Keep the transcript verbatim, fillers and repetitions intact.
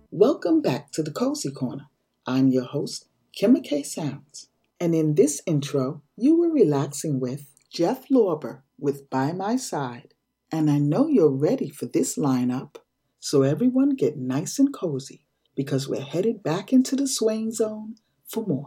Welcome back to the Cozy Corner. I'm your host, Kimma K. Sounds. And in this intro, you were relaxing with Jeff Lorber with By My Side. And I know you're ready for this lineup. So everyone get nice and cozy because we're headed back into the swaying zone for more.